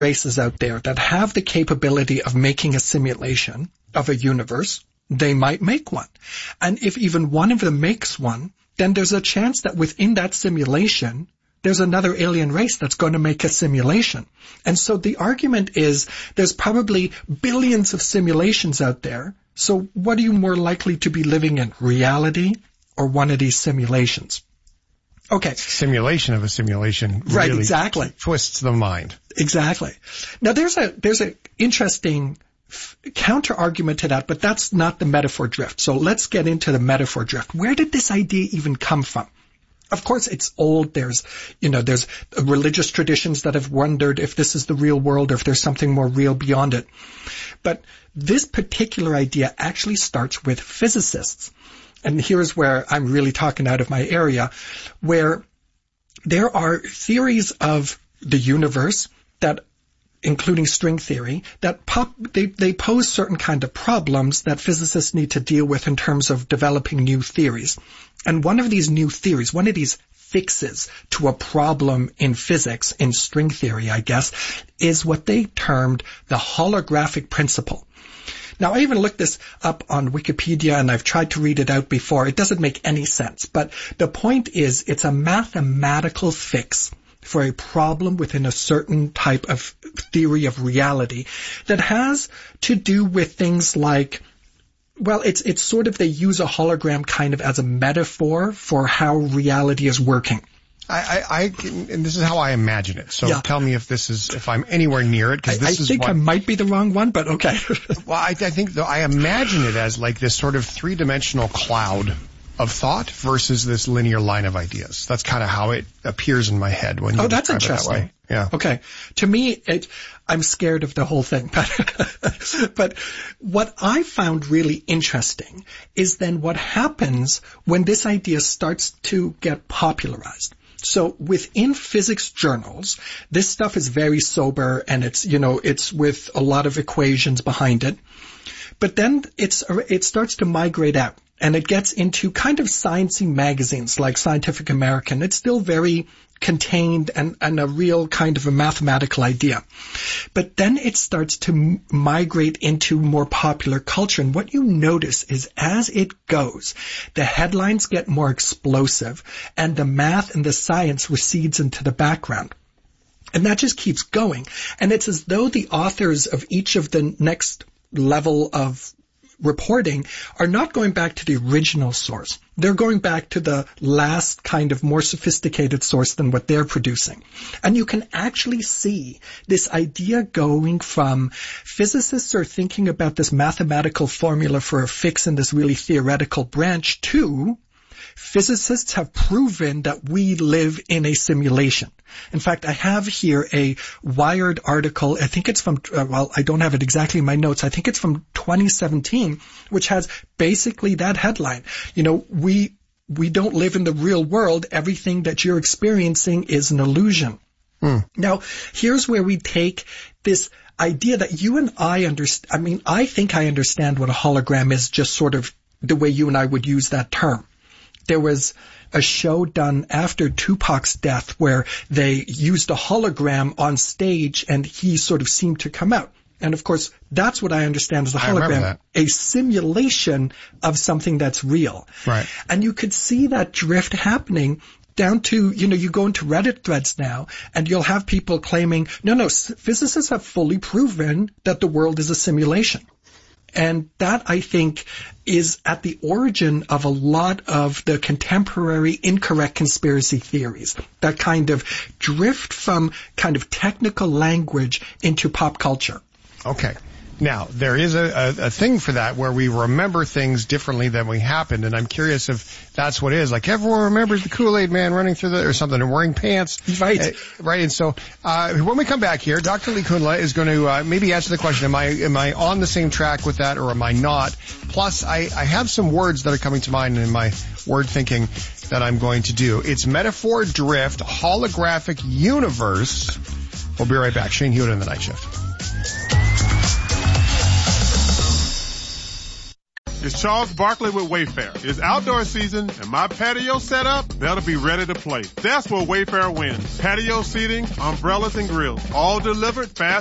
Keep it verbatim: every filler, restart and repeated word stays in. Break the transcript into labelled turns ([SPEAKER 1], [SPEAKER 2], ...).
[SPEAKER 1] races out there that have the capability of making a simulation of a universe, they might make one. And if even one of them makes one, then there's a chance that within that simulation, there's another alien race that's going to make a simulation. And so the argument is there's probably billions of simulations out there. So what are you more likely to be living in, reality or one of these simulations? Okay.
[SPEAKER 2] Simulation of a simulation.
[SPEAKER 1] Right,
[SPEAKER 2] really
[SPEAKER 1] exactly.
[SPEAKER 2] Twists the mind.
[SPEAKER 1] Exactly. Now there's a, there's an interesting f- counter argument to that, but that's not the metaphor drift. So let's get into the metaphor drift. Where did this idea even come from? Of course, it's old. There's, you know, there's religious traditions that have wondered if this is the real world or if there's something more real beyond it. But this particular idea actually starts with physicists. And here's where I'm really talking out of my area, where there are theories of the universe that, including string theory, that pop, they, they pose certain kind of problems that physicists need to deal with in terms of developing new theories. And one of these new theories, one of these fixes to a problem in physics, in string theory, I guess, is what they termed the holographic principle. Now, I even looked this up on Wikipedia, and I've tried to read it out before. It doesn't make any sense. But the point is, it's a mathematical fix for a problem within a certain type of theory of reality that has to do with things like, well, it's it's sort of they use a hologram kind of as a metaphor for how reality is working.
[SPEAKER 2] I, I, I can, and this is how I imagine it. So
[SPEAKER 1] yeah.
[SPEAKER 2] Tell me if this is, if I'm anywhere near it, because this
[SPEAKER 1] I
[SPEAKER 2] is
[SPEAKER 1] think
[SPEAKER 2] what,
[SPEAKER 1] I might be the wrong one, but okay.
[SPEAKER 2] Well, I, I think though I imagine it as like this sort of three-dimensional cloud of thought versus this linear line of ideas. That's kind of how it appears in my head when you
[SPEAKER 1] oh, that's
[SPEAKER 2] describe
[SPEAKER 1] interesting.
[SPEAKER 2] it that way. Yeah.
[SPEAKER 1] Okay. To me, it, I'm scared of the whole thing. But, but what I found really interesting is then what happens when this idea starts to get popularized. So within physics journals, this stuff is very sober and it's, you know, it's with a lot of equations behind it. But then it's, it starts to migrate out and it gets into kind of sciencey magazines like Scientific American. It's still very contained and, and a real kind of a mathematical idea. But then it starts to m- migrate into more popular culture. And what you notice is as it goes, the headlines get more explosive and the math and the science recedes into the background. And that just keeps going. And it's as though the authors of each of the next level of reporting are not going back to the original source. They're going back to the last kind of more sophisticated source than what they're producing. And you can actually see this idea going from physicists are thinking about this mathematical formula for a fix in this really theoretical branch to physicists have proven that we live in a simulation. In fact, I have here a Wired article. I think it's from, uh, well, I don't have it exactly in my notes. I think it's from twenty seventeen, which has basically that headline. You know, we, we don't live in the real world. Everything that you're experiencing is an illusion. Mm. Now, here's where we take this idea that you and I understand. I mean, I think I understand what a hologram is, just sort of the way you and I would use that term. There was a show done after Tupac's death where they used a hologram on stage and he sort of seemed to come out. And of course, that's what I understand as a hologram, a simulation of something that's real.
[SPEAKER 2] Right.
[SPEAKER 1] And you could see that drift happening down to, you know, you go into Reddit threads now and you'll have people claiming, no, no, physicists have fully proven that the world is a simulation. And that, I think, is at the origin of a lot of the contemporary incorrect conspiracy theories that kind of drift from kind of technical language into pop culture.
[SPEAKER 2] Okay. Now, there is a, a, a thing for that where we remember things differently than we happened, and I'm curious if that's what it is. Like, everyone remembers the Kool-Aid Man running through the, or something, and wearing pants.
[SPEAKER 1] Right.
[SPEAKER 2] Uh, right, and so, uh, when we come back here, Doctor Lee Kundla is going to, uh, maybe answer the question, am I, am I on the same track with that, or am I not? Plus, I, I have some words that are coming to mind in my word thinking that I'm going to do. It's metaphor drift, holographic universe. We'll be right back. Shane Hewitt in the Night Shift.
[SPEAKER 3] It's Charles Barkley with Wayfair. It's outdoor season, and my patio setup, that'll be ready to play. That's where Wayfair wins. Patio seating, umbrellas, and grills, all delivered fast